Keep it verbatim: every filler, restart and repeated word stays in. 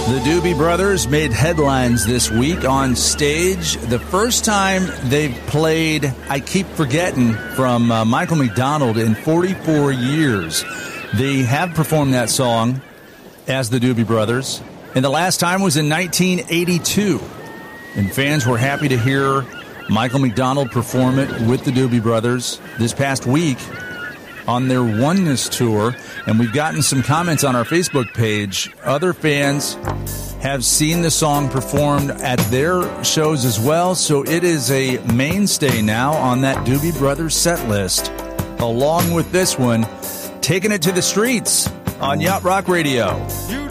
The Doobie Brothers made headlines this week on stage. The first time they've played I Keep Forgetting from uh, Michael McDonald in forty-four years. They have performed that song as the Doobie Brothers, and the last time was in nineteen eighty-two. And fans were happy to hear Michael McDonald perform it with the Doobie Brothers this past week on their Oneness tour. And we've gotten some comments on our Facebook page. Other fans have seen the song performed at their shows as well, so it is a mainstay now on that Doobie Brothers set list, along with this one, Taking It to the Streets on Yacht Rock Radio. You